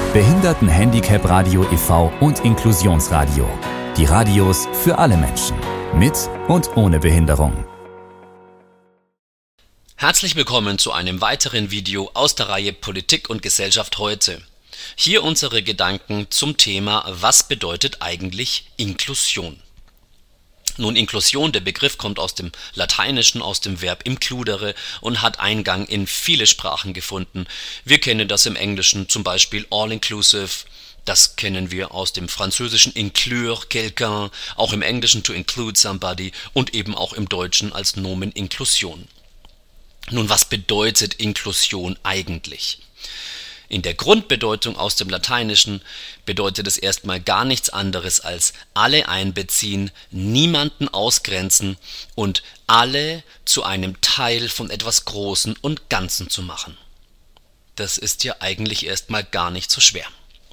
Behindertenhandicap-Radio e.V. und Inklusionsradio. Die Radios für alle Menschen. Mit und ohne Behinderung. Herzlich willkommen zu einem weiteren Video aus der Reihe Politik und Gesellschaft heute. Hier unsere Gedanken zum Thema: Was bedeutet eigentlich Inklusion? Nun, Inklusion, der Begriff kommt aus dem Lateinischen, aus dem Verb includere und hat Eingang in viele Sprachen gefunden. Wir kennen das im Englischen zum Beispiel all-inclusive, das kennen wir aus dem Französischen inclure quelqu'un, auch im Englischen to include somebody und eben auch im Deutschen als Nomen Inklusion. Nun, was bedeutet Inklusion eigentlich? In der Grundbedeutung aus dem Lateinischen bedeutet es erstmal gar nichts anderes als alle einbeziehen, niemanden ausgrenzen und alle zu einem Teil von etwas Großen und Ganzen zu machen. Das ist ja eigentlich erstmal gar nicht so schwer.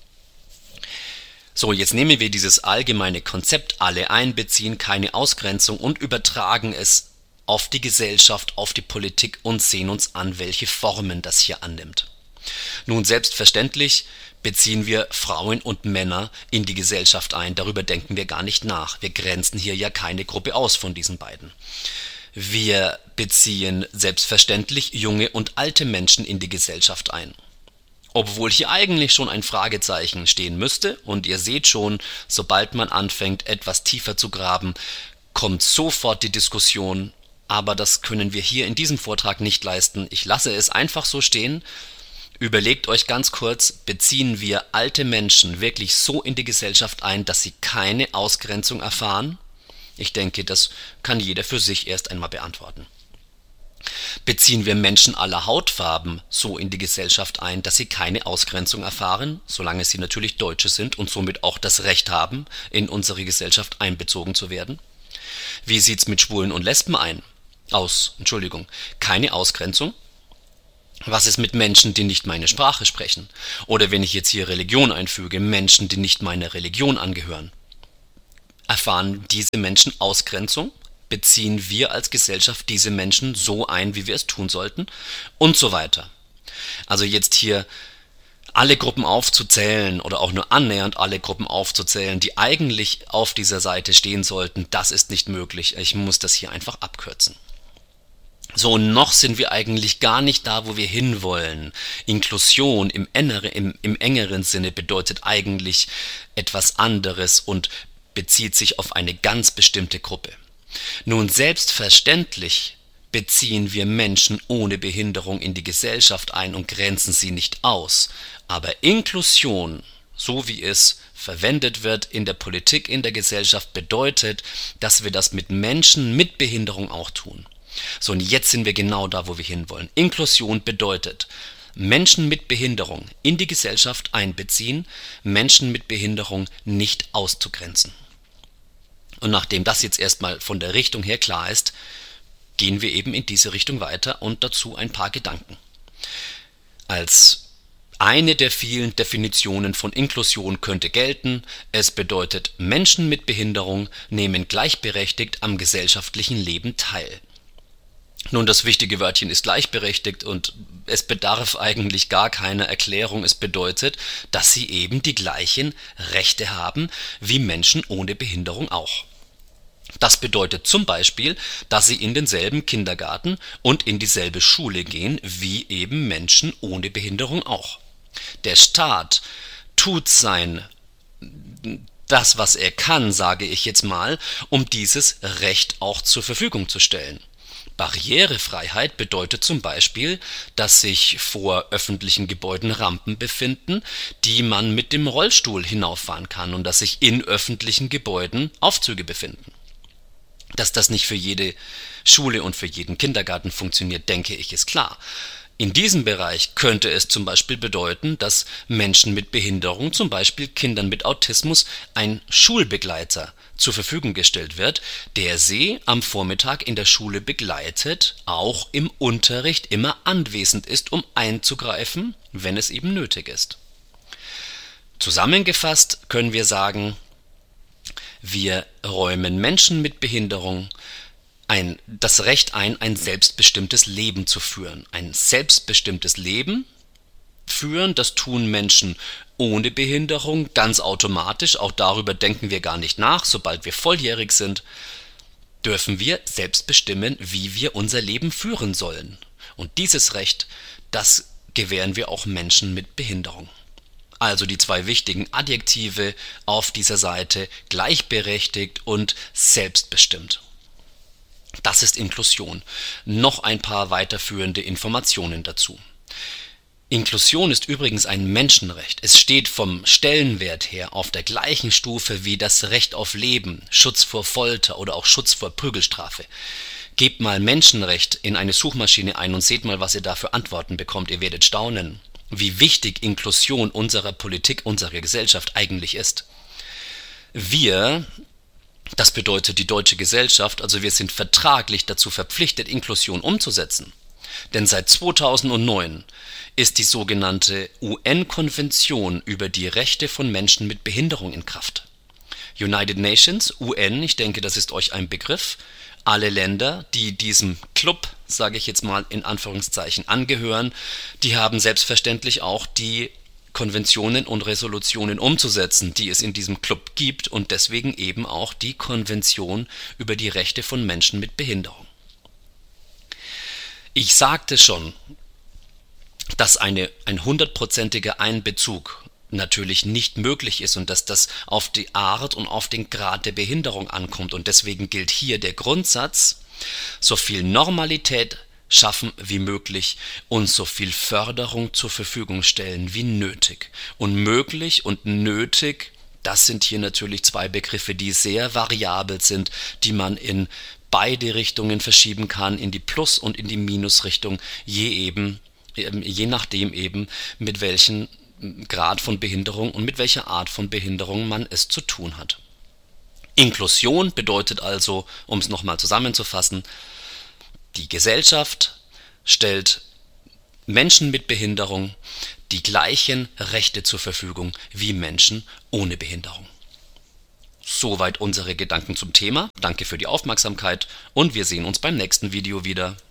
So, jetzt nehmen wir dieses allgemeine Konzept alle einbeziehen, keine Ausgrenzung und übertragen es auf die Gesellschaft, auf die Politik und sehen uns an, welche Formen das hier annimmt. Nun, selbstverständlich beziehen wir Frauen und Männer in die Gesellschaft ein, darüber denken wir gar nicht nach. Wir grenzen hier ja keine Gruppe aus von diesen beiden. Wir beziehen selbstverständlich junge und alte Menschen in die Gesellschaft ein. Obwohl hier eigentlich schon ein Fragezeichen stehen müsste, und ihr seht schon, sobald man anfängt, etwas tiefer zu graben, kommt sofort die Diskussion, aber das können wir hier in diesem Vortrag nicht leisten. Ich lasse es einfach so stehen. Überlegt euch ganz kurz, beziehen wir alte Menschen wirklich so in die Gesellschaft ein, dass sie keine Ausgrenzung erfahren? Ich denke, das kann jeder für sich erst einmal beantworten. Beziehen wir Menschen aller Hautfarben so in die Gesellschaft ein, dass sie keine Ausgrenzung erfahren, solange sie natürlich Deutsche sind und somit auch das Recht haben, in unsere Gesellschaft einbezogen zu werden? Wie sieht's mit Schwulen und Lesben keine Ausgrenzung? Was ist mit Menschen, die nicht meine Sprache sprechen? Oder wenn ich jetzt hier Religion einfüge, Menschen, die nicht meiner Religion angehören? Erfahren diese Menschen Ausgrenzung? Beziehen wir als Gesellschaft diese Menschen so ein, wie wir es tun sollten? Und so weiter. Also jetzt hier alle Gruppen aufzuzählen oder auch nur annähernd alle Gruppen aufzuzählen, die eigentlich auf dieser Seite stehen sollten, das ist nicht möglich. Ich muss das hier einfach abkürzen. So, noch sind wir eigentlich gar nicht da, wo wir hinwollen. Inklusion im engeren Sinne bedeutet eigentlich etwas anderes und bezieht sich auf eine ganz bestimmte Gruppe. Nun, selbstverständlich beziehen wir Menschen ohne Behinderung in die Gesellschaft ein und grenzen sie nicht aus. Aber Inklusion, so wie es verwendet wird in der Politik, in der Gesellschaft, bedeutet, dass wir das mit Menschen mit Behinderung auch tun. So, und jetzt sind wir genau da, wo wir hinwollen. Inklusion bedeutet, Menschen mit Behinderung in die Gesellschaft einbeziehen, Menschen mit Behinderung nicht auszugrenzen. Und nachdem das jetzt erstmal von der Richtung her klar ist, gehen wir eben in diese Richtung weiter und dazu ein paar Gedanken. Als eine der vielen Definitionen von Inklusion könnte gelten: Es bedeutet, Menschen mit Behinderung nehmen gleichberechtigt am gesellschaftlichen Leben teil. Nun, das wichtige Wörtchen ist gleichberechtigt und es bedarf eigentlich gar keiner Erklärung. Es bedeutet, dass sie eben die gleichen Rechte haben wie Menschen ohne Behinderung auch. Das bedeutet zum Beispiel, dass sie in denselben Kindergarten und in dieselbe Schule gehen wie eben Menschen ohne Behinderung auch. Der Staat tut das, was er kann, sage ich jetzt mal, um dieses Recht auch zur Verfügung zu stellen. Barrierefreiheit bedeutet zum Beispiel, dass sich vor öffentlichen Gebäuden Rampen befinden, die man mit dem Rollstuhl hinauffahren kann, und dass sich in öffentlichen Gebäuden Aufzüge befinden. Dass das nicht für jede Schule und für jeden Kindergarten funktioniert, denke ich, ist klar. In diesem Bereich könnte es zum Beispiel bedeuten, dass Menschen mit Behinderung, zum Beispiel Kindern mit Autismus, ein Schulbegleiter zur Verfügung gestellt wird, der sie am Vormittag in der Schule begleitet, auch im Unterricht immer anwesend ist, um einzugreifen, wenn es eben nötig ist. Zusammengefasst können wir sagen, wir räumen Menschen mit Behinderung das Recht ein selbstbestimmtes Leben zu führen. Ein selbstbestimmtes Leben, führen. Das tun Menschen ohne Behinderung ganz automatisch. Auch darüber denken wir gar nicht nach. Sobald wir volljährig sind, dürfen wir selbst bestimmen, wie wir unser Leben führen sollen. Und dieses Recht, das gewähren wir auch Menschen mit Behinderung. Also die zwei wichtigen Adjektive auf dieser Seite: gleichberechtigt und selbstbestimmt. Das ist Inklusion. Noch ein paar weiterführende Informationen dazu. Inklusion ist übrigens ein Menschenrecht. Es steht vom Stellenwert her auf der gleichen Stufe wie das Recht auf Leben, Schutz vor Folter oder auch Schutz vor Prügelstrafe. Gebt mal Menschenrecht in eine Suchmaschine ein und seht mal, was ihr da für Antworten bekommt. Ihr werdet staunen, wie wichtig Inklusion unserer Politik, unserer Gesellschaft eigentlich ist. Wir, das bedeutet die deutsche Gesellschaft, also wir sind vertraglich dazu verpflichtet, Inklusion umzusetzen. Denn seit 2009 ist die sogenannte UN-Konvention über die Rechte von Menschen mit Behinderung in Kraft. United Nations, UN, ich denke, das ist euch ein Begriff. Alle Länder, die diesem Club, sage ich jetzt mal in Anführungszeichen, angehören, die haben selbstverständlich auch die Konventionen und Resolutionen umzusetzen, die es in diesem Club gibt, und deswegen eben auch die Konvention über die Rechte von Menschen mit Behinderung. Ich sagte schon, dass ein 100%iger Einbezug natürlich nicht möglich ist und dass das auf die Art und auf den Grad der Behinderung ankommt. Und deswegen gilt hier der Grundsatz: so viel Normalität schaffen wie möglich und so viel Förderung zur Verfügung stellen wie nötig. Und möglich und nötig, das sind hier natürlich zwei Begriffe, die sehr variabel sind, die man in beide Richtungen verschieben kann, in die Plus- und in die Minusrichtung, je nachdem eben, mit welchem Grad von Behinderung und mit welcher Art von Behinderung man es zu tun hat. Inklusion bedeutet also, um es nochmal zusammenzufassen, die Gesellschaft stellt Menschen mit Behinderung die gleichen Rechte zur Verfügung wie Menschen ohne Behinderung. Soweit unsere Gedanken zum Thema. Danke für die Aufmerksamkeit und wir sehen uns beim nächsten Video wieder.